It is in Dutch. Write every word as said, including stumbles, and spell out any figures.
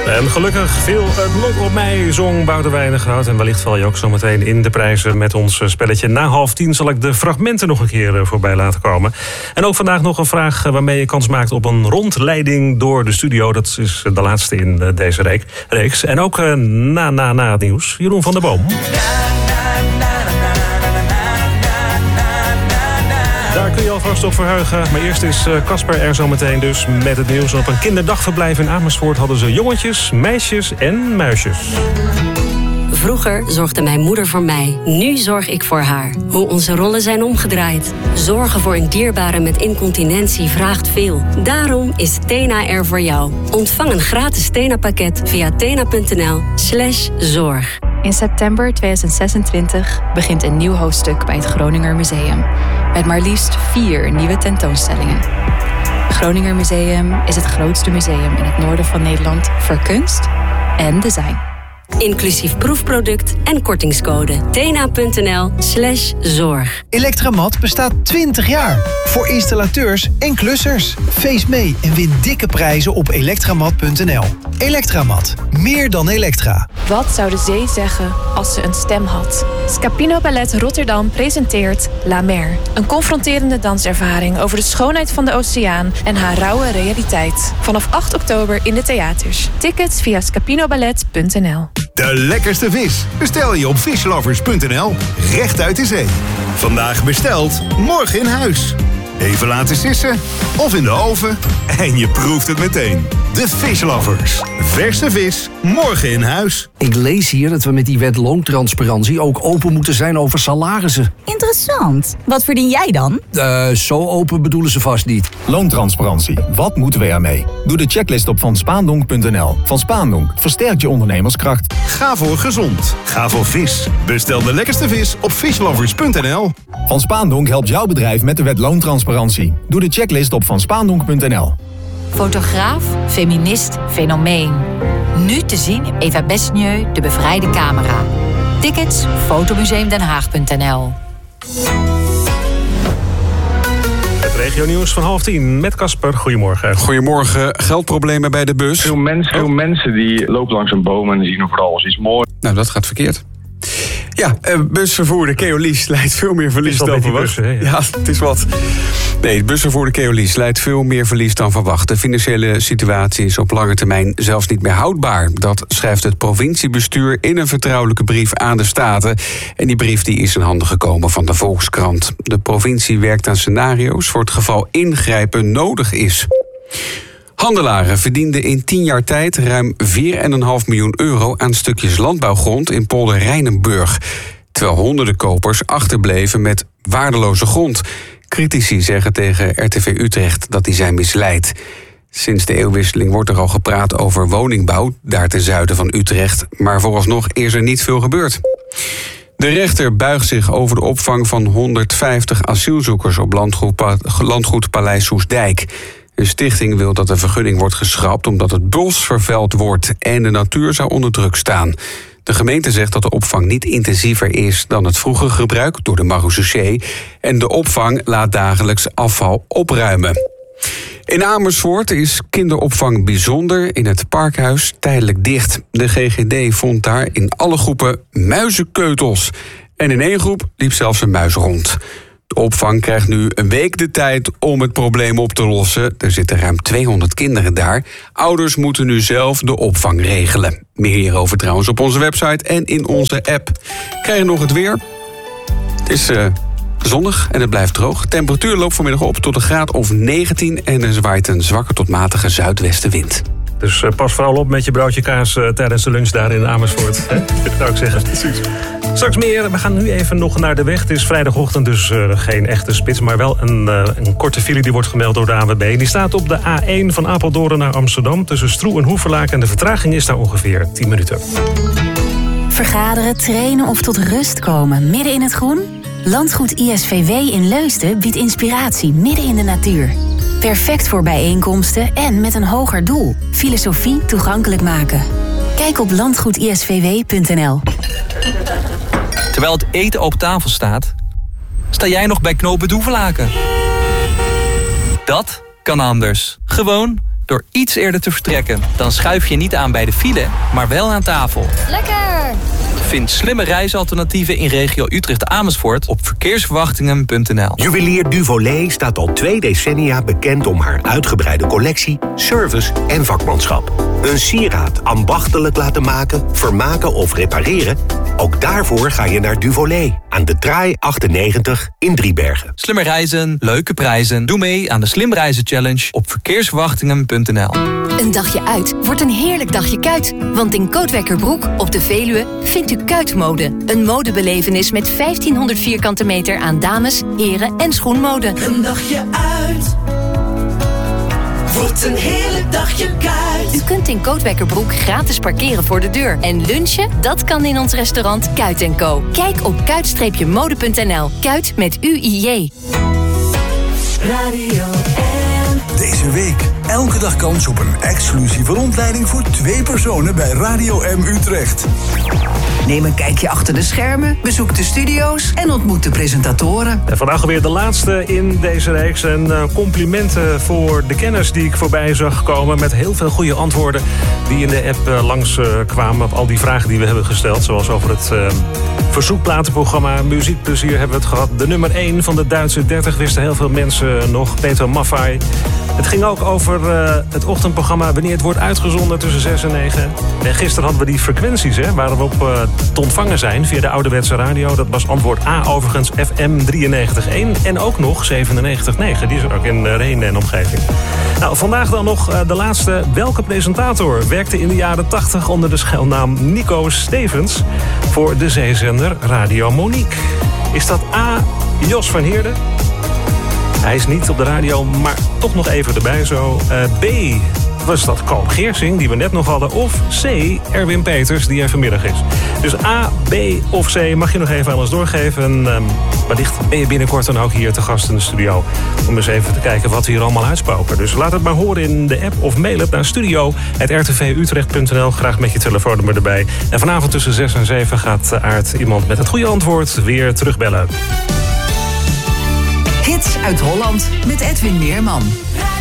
En gelukkig viel het lot op mij, zong Wouter Wijngaard. En wellicht val je ook zo meteen in de prijzen met ons spelletje. Na half tien zal ik de fragmenten nog een keer voorbij laten komen. En ook vandaag nog een vraag waarmee je kans maakt op een rondleiding door de studio. Dat is de laatste in deze reeks. En ook na, na, na het nieuws, Jeroen van der Boom. Daar kun je alvast op verheugen. Maar eerst is Casper er zo meteen dus met het nieuws. Op een kinderdagverblijf in Amersfoort hadden ze jongetjes, meisjes en muisjes. Vroeger zorgde mijn moeder voor mij. Nu zorg ik voor haar. Hoe onze rollen zijn omgedraaid. Zorgen voor een dierbare met incontinentie vraagt veel. Daarom is Tena er voor jou. Ontvang een gratis Tena-pakket via tena.nl slash zorg. In september tweeduizend zesentwintig begint een nieuw hoofdstuk bij het Groninger Museum. Met maar liefst vier nieuwe tentoonstellingen. Het Groninger Museum is het grootste museum in het noorden van Nederland voor kunst en design. Inclusief proefproduct en kortingscode. Tena.nl slash zorg. Elektramat bestaat twintig jaar. Voor installateurs en klussers. Feest mee en win dikke prijzen op elektramat punt n l. Elektramat. Meer dan elektra. Wat zou de zee zeggen als ze een stem had? Scapino Ballet Rotterdam presenteert La Mer. Een confronterende danservaring over de schoonheid van de oceaan en haar rauwe realiteit. Vanaf acht oktober in de theaters. Tickets via scapinoballet punt n l. De lekkerste vis bestel je op fishlovers punt n l. Recht uit de zee. Vandaag besteld, morgen in huis. Even laten sissen of in de oven en je proeft het meteen. De Fishlovers. Verse vis, morgen in huis. Ik lees hier dat we met die wet loontransparantie ook open moeten zijn over salarissen. Interessant. Wat verdien jij dan? Uh, zo open bedoelen ze vast niet. Loontransparantie. Wat moeten we ermee? Doe de checklist op van spaandonk punt n l. Van Spaandonk versterkt je ondernemerskracht. Ga voor gezond. Ga voor vis. Bestel de lekkerste vis op fishlovers punt n l. Van Spaandonk helpt jouw bedrijf met de wet loontransparantie. Doe de checklist op van spaandonk punt n l. Fotograaf, feminist, fenomeen. Nu te zien in Eva Besnieu, De Bevrijde Camera. Tickets, fotomuseumdenhaag punt n l. Het regionieuws van half tien met Casper. Goedemorgen. Goedemorgen. Geldproblemen bij de bus. Veel mensen, veel mensen die lopen langs een boom en zien overal als iets moois. Nou, dat gaat verkeerd. Ja, busvervoerder Keolis leidt veel meer verlies dan verwacht. Ja. ja, het is wat. Nee, busvervoerder Keolis leidt veel meer verlies dan verwacht. De financiële situatie is op lange termijn zelfs niet meer houdbaar. Dat schrijft het provinciebestuur in een vertrouwelijke brief aan de Staten. En die brief die is in handen gekomen van de Volkskrant. De provincie werkt aan scenario's voor het geval ingrijpen nodig is. Handelaren verdienden in tien jaar tijd ruim vier komma vijf miljoen euro aan stukjes landbouwgrond in polder Rijnenburg. Terwijl honderden kopers achterbleven met waardeloze grond. Critici zeggen tegen R T V Utrecht dat die zijn misleid. Sinds de eeuwwisseling wordt er al gepraat over woningbouw, daar ten zuiden van Utrecht. Maar vooralsnog is er niet veel gebeurd. De rechter buigt zich over de opvang van honderdvijftig asielzoekers op landgoed, landgoed Paleis Soestdijk. De stichting wil dat de vergunning wordt geschrapt omdat het bos vervuild wordt en de natuur zou onder druk staan. De gemeente zegt dat de opvang niet intensiever is dan het vroege gebruik door de marechaussee en de opvang laat dagelijks afval opruimen. In Amersfoort is kinderopvang Bijzonder in het Parkhuis tijdelijk dicht. De G G D vond daar in alle groepen muizenkeutels. En in één groep liep zelfs een muis rond. De opvang krijgt nu een week de tijd om het probleem op te lossen. Er zitten ruim tweehonderd kinderen daar. Ouders moeten nu zelf de opvang regelen. Meer hierover trouwens op onze website en in onze app. Krijg je nog het weer? Het is uh, zonnig en het blijft droog. De temperatuur loopt vanmiddag op tot een graad of negentien... en er zwaait een zwakke tot matige zuidwestenwind. Dus uh, pas vooral op met je broodje kaas uh, tijdens de lunch daar in Amersfoort. Hè? Zou ik zeggen. Precies. Straks meer. We gaan nu even nog naar de weg. Het is vrijdagochtend, dus uh, geen echte spits. Maar wel een, uh, een korte file die wordt gemeld door de A N W B. Die staat op de A één van Apeldoorn naar Amsterdam. Tussen Stroe en Hoevelaak. En de vertraging is daar ongeveer tien minuten. Vergaderen, trainen of tot rust komen midden in het groen? Landgoed I S V W in Leusden biedt inspiratie midden in de natuur. Perfect voor bijeenkomsten en met een hoger doel. Filosofie toegankelijk maken. Kijk op landgoed I S V W punt n l. Terwijl het eten op tafel staat, sta jij nog bij knooppunt Hoevelaken. Dat kan anders. Gewoon door iets eerder te vertrekken. Dan schuif je niet aan bij de file, maar wel aan tafel. Lekker! Vind slimme reisalternatieven in regio Utrecht-Amersfoort op verkeersverwachtingen punt n l. Juwelier Duvolet staat al twee decennia bekend om haar uitgebreide collectie, service en vakmanschap. Een sieraad ambachtelijk laten maken, vermaken of repareren? Ook daarvoor ga je naar Duvolet aan de Traai achtennegentig in Driebergen. Slimmer reizen, leuke prijzen. Doe mee aan de Slim Reizen Challenge op verkeersverwachtingen punt n l. Een dagje uit wordt een heerlijk dagje kuit. Want in Kootwijkerbroek op de Veluwe vindt u Kuitmode. Een modebelevenis met vijftienhonderd vierkante meter aan dames, heren en schoenmode. Een dagje uit wordt een heerlijk dagje kuit. U kunt in Kootwijkerbroek gratis parkeren voor de deur. En lunchen, dat kan in ons restaurant Kuit en Co. Kijk op kuit mode punt n l. Kuit met U I J. Radio Deze week elke dag kans op een exclusieve rondleiding voor twee personen bij Radio M Utrecht. Neem een kijkje achter de schermen, bezoek de studio's en ontmoet de presentatoren. En vandaag alweer de laatste in deze reeks. En uh, complimenten voor de kenners die ik voorbij zag komen. Met heel veel goede antwoorden die in de app uh, langs uh, kwamen. Op al die vragen die we hebben gesteld. Zoals over het uh, verzoekplatenprogramma Muziekplezier hebben we het gehad. De nummer één van de Duitse dertig wisten heel veel mensen nog. Peter Maffay. Het ging ook over uh, het ochtendprogramma wanneer het wordt uitgezonden tussen zes en negen. En gisteren hadden we die frequenties, hè, waar we op uh, te ontvangen zijn via de ouderwetse radio. Dat was antwoord A overigens F M drieënnegentig komma één en ook nog zevenennegentig komma negen. Die is er ook in uh, Rhenen en omgeving. Nou, vandaag dan nog uh, de laatste. Welke presentator werkte in de jaren tachtig onder de schuilnaam Nico Stevens voor de zeezender Radio Monique? Is dat A. Jos van Heerden? Hij is niet op de radio, maar toch nog even erbij zo. Uh, B. Was dat Koop Geersing, die we net nog hadden. Of C. Erwin Peters, die er vanmiddag is. Dus A, B of C mag je nog even aan ons doorgeven. En um, wellicht ben je binnenkort dan ook hier te gast in de studio. Om eens even te kijken wat we hier allemaal uitspoken. Dus laat het maar horen in de app of mail het naar studio apenstaartje r t v utrecht punt n l. Graag met je telefoonnummer erbij. En vanavond tussen zes en zeven gaat Aart iemand met het goede antwoord weer terugbellen. Hits uit Holland met Edwin Meerman.